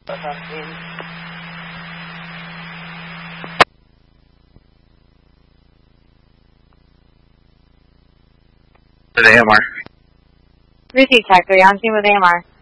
The AMR. Receive Tech 3, on scene with AMR.